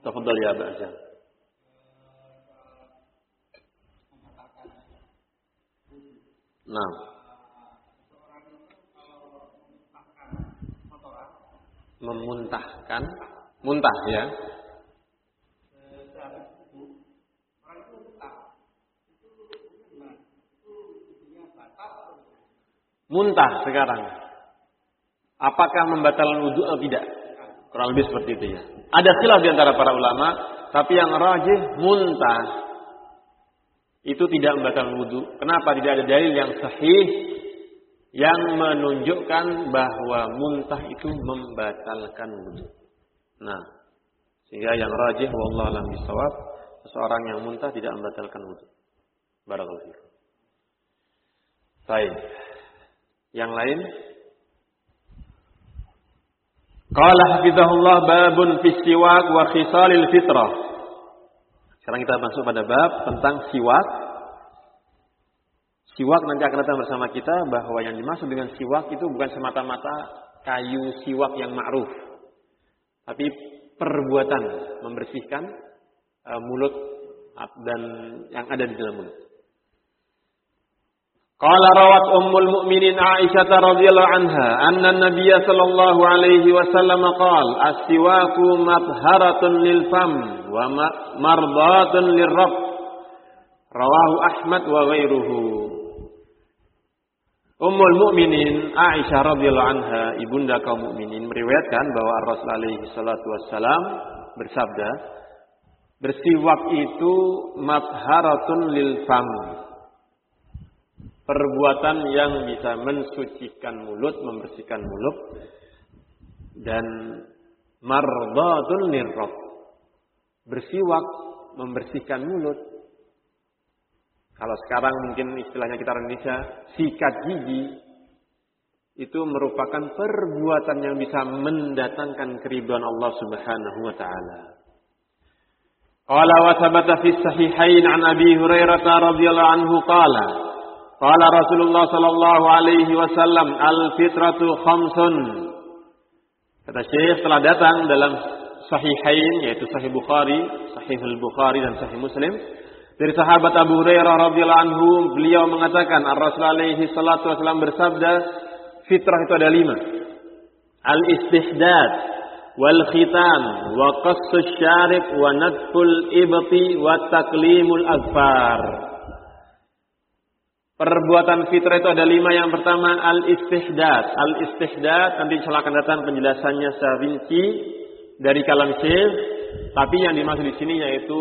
Tafadhal ya Aba Azam. Nah. Memuntahkan, muntah ya. Muntah sekarang. Apakah membatalkan wudu atau tidak? Kurang lebih seperti itu ya. Ada khilaf di antara para ulama, tapi yang rajih muntah itu tidak membatalkan wudu. Kenapa? Tidak ada dalil yang sahih yang menunjukkan bahwa muntah itu membatalkan wudu. Nah, sehingga yang rajih wallahu a'lam bishawab, seseorang yang muntah tidak membatalkan wudu. Barakallahu fiikum. Baik. Yang lain? Qala hafizahullah babun fi siwak wa khisalil fitrah. Sekarang kita masuk pada bab tentang siwak. Siwak nanti akan datang bersama kita bahwa yang dimaksud dengan siwak itu bukan semata-mata kayu siwak yang ma'ruf. Tapi perbuatan membersihkan mulut dan yang ada di dalam mulut. Qala rawat ummul mu'minin Aisyah radhiyallahu anha anna an-nabiy sallallahu alaihi wasallam qala as-siwaku matharatun lil fam wa mardatun lirrabb. Rawahu Ahmad wa ghairuhu. Ummul Mukminin Aisyah radhiyallahu anha, ibunda kaum mukminin, meriwayatkan bahwa Rasul alaihi salatu wassalam bersabda, bersiwak itu matharatun lil fam. Perbuatan yang bisa mensucikan mulut, membersihkan mulut, dan mardatun lirrabb. Bersiwak membersihkan mulut. Kalau sekarang mungkin istilahnya kita orang Indonesia, sikat gigi, itu merupakan perbuatan yang bisa mendatangkan keridhaan Allah Subhanahu wa taala. Qala wa thabata fi sahihain an Abi Hurairah radhiyallahu anhu qala Rasulullah sallallahu alaihi wasallam al-fitratu khamsun. Kata Syekh, telah datang dalam sahihain, yaitu Sahih Bukhari, Sahih Al-Bukhari dan Sahih Muslim, dari sahabat Abu Hurairah radhiyallahu anhu, beliau mengatakan Rasul alaihi salatu wasallam bersabda, fitrah itu ada 5. Al-istihdad wal khitan wa qassus syarib wa nadful ibti wa taklimul azfar. Perbuatan fitrah itu ada 5. Yang pertama al-istihdad. Al-istihdad nanti silakan datang penjelasannya secara rinci dari kalam Syekh, tapi yang dimaksud di sini yaitu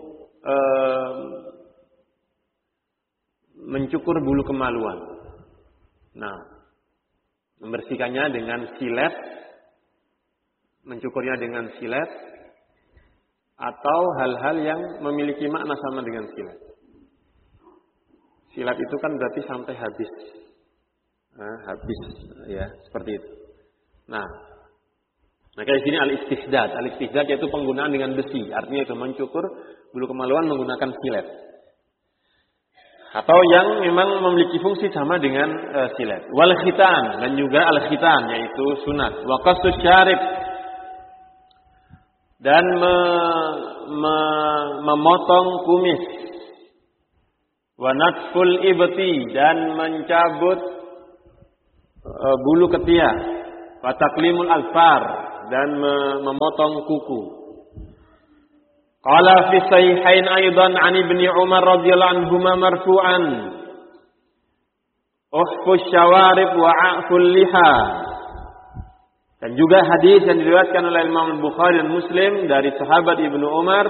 mencukur bulu kemaluan. Nah, membersihkannya dengan silet, mencukurnya dengan silet, atau hal-hal yang memiliki makna sama dengan silet. Silet itu kan berarti sampai habis, habis, ya seperti itu. Nah, maka di sini al-istihdad. Al-istihdad yaitu penggunaan dengan besi, artinya itu mencukur bulu kemaluan menggunakan silet. Atau yang memang memiliki fungsi sama dengan silet. Wal khitan, dan juga al-khitan yaitu sunat. Wa qassus syarib, dan memotong kumis. Wa natful ibti, dan mencabut bulu ketiak. Wa taklimul alfar, dan memotong kuku. Qala fi sahihain aidan an Ibnu Umar radhiyallahu anhuma marfu'an uhfus syawarib wa a'ful liha. Dan juga hadis yang diriwayatkan oleh Imam Bukhari dan Muslim dari sahabat Ibnu Umar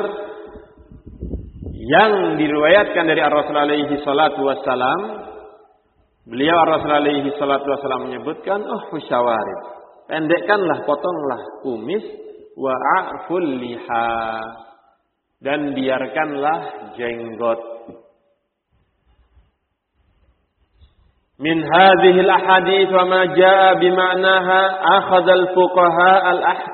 yang diriwayatkan dari Rasul alaihi salatu wassalam, beliau Rasul alaihi salatu wassalam menyebutkan uhfus syawarib, pendekkanlah, potonglah kumis, wa a'ful liha, dan biarkanlah jenggot. Min hadhil ahadits wa ma jaa bi ma'naha akhadha al-fuqaha al